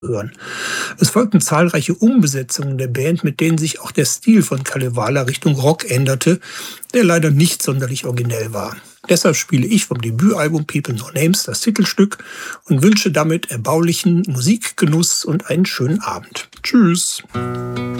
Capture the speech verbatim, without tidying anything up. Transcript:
hören. Es folgten zahlreiche Umbesetzungen der Band, mit denen sich auch der Stil von Kalevala Richtung Rock änderte, der leider nicht sonderlich originell war. Deshalb spiele ich vom Debütalbum People No Names das Titelstück und wünsche damit erbaulichen Musikgenuss und einen schönen Abend. Tschüss!